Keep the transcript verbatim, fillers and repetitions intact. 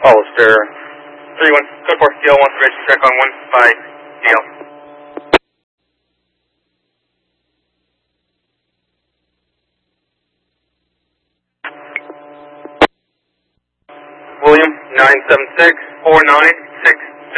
Hollister, three one, code four, C L one, bridge, check on one by D L. William, nine seven six, four nine six.